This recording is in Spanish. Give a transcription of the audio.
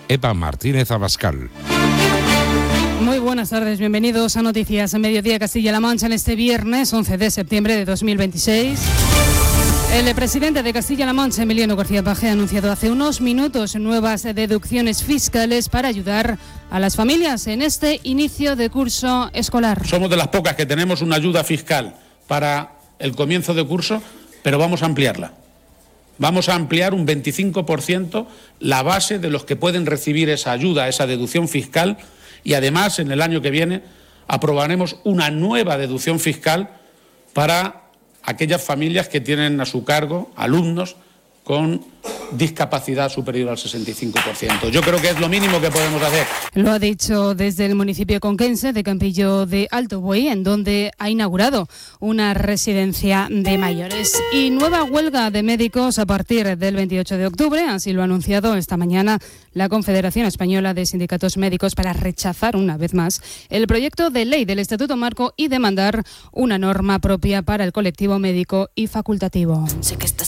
Eva Martínez Abascal. Muy buenas tardes, bienvenidos a Noticias en Mediodía Castilla-La Mancha en este viernes 11 de septiembre de 2026. El presidente de Castilla-La Mancha, Emiliano García Paje, ha anunciado hace unos minutos nuevas deducciones fiscales para ayudar a las familias en este inicio de curso escolar. Somos de las pocas que tenemos una ayuda fiscal para el comienzo de curso, pero vamos a ampliarla. Vamos a ampliar un 25% la base de los que pueden recibir esa ayuda, esa deducción fiscal, y además en el año que viene aprobaremos una nueva deducción fiscal para aquellas familias que tienen a su cargo alumnos con discapacidad superior al 65%. Yo creo que es lo mínimo que podemos hacer. Lo ha dicho desde el municipio conquense de Campillo de Alto Buey, en donde ha inaugurado una residencia de mayores. Y nueva huelga de médicos a partir del 28 de octubre, así lo ha anunciado esta mañana la Confederación Española de Sindicatos Médicos, para rechazar una vez más el proyecto de ley del Estatuto Marco y demandar una norma propia para el colectivo médico y facultativo. Sé que estás